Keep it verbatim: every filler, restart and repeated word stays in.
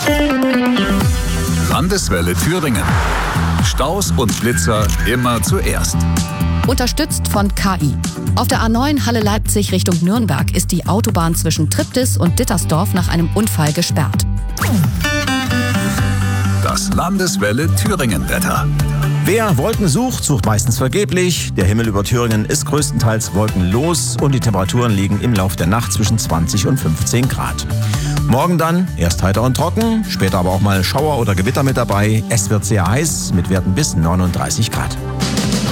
Landeswelle Thüringen. Staus und Blitzer immer zuerst. Unterstützt von K I. Auf der A neun Halle Leipzig Richtung Nürnberg ist die Autobahn zwischen Triptis und Dittersdorf nach einem Unfall gesperrt. Das Landeswelle Thüringen-Wetter. Wer Wolken sucht, sucht meistens vergeblich. Der Himmel über Thüringen ist größtenteils wolkenlos und die Temperaturen liegen im Lauf der Nacht zwischen zwanzig und fünfzehn Grad. Morgen dann erst heiter und trocken, später aber auch mal Schauer oder Gewitter mit dabei. Es wird sehr heiß mit Werten bis neununddreißig Grad.